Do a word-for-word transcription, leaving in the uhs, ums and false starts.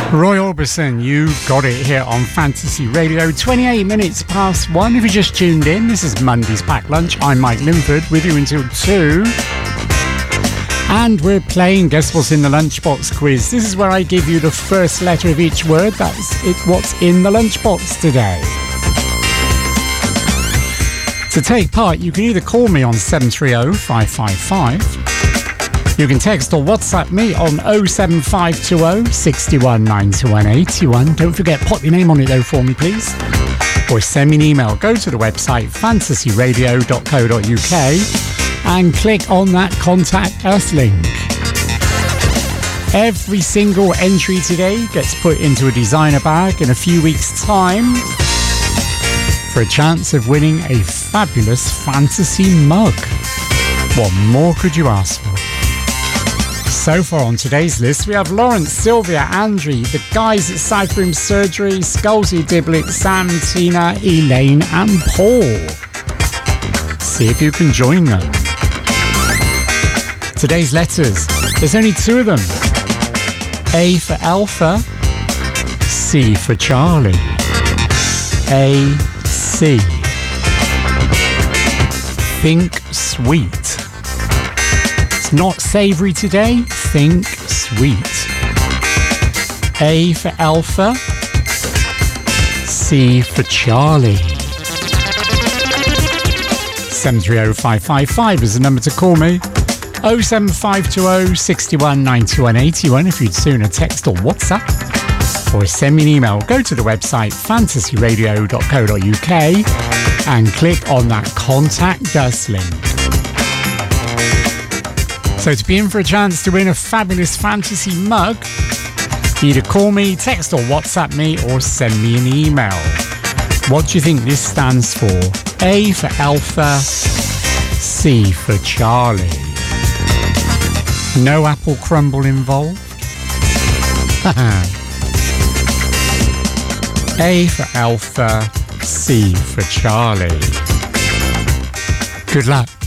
Roy Orbison, you got it here on Fantasy Radio, twenty-eight minutes past one. If you just tuned in, this is Monday's Packed Lunch. I'm Mike Linford with you until two. And we're playing Guess What's in the Lunchbox quiz. This is where I give you the first letter of each word. That's it. What's in the lunchbox today? To take part, you can either call me on seven three zero, five five five. You can text or WhatsApp me on oh seven five two oh, six one, nine one eight one. Don't forget, pop your name on it though for me, please. Or send me an email. Go to the website fantasy radio dot co dot uk and click on that Contact Us link. Every single entry today gets put into a designer bag in a few weeks' time for a chance of winning a fabulous fantasy mug. What more could you ask for? So far on today's list, we have Lawrence, Sylvia, Andrew, the guys at Southbrim Surgery, Scalzi, Diblet, Sam, Tina, Elaine and Paul. See if you can join them. Today's letters, there's only two of them. A for Alpha, C for Charlie. A, C. Think sweet. Not savoury today, think sweet. A for Alpha, C for Charlie. seven three zero, five five five is the number to call me. oh seven five two oh, six one, nine one eight one if you'd sooner text or WhatsApp. Or send me an email. Go to the website fantasy radio dot co dot uk and click on that Contact Us link. So to be in for a chance to win a fabulous fantasy mug, either call me, text or WhatsApp me, or send me an email. What do you think this stands for? A for Alpha, C for Charlie. No apple crumble involved? A for Alpha, C for Charlie. Good luck.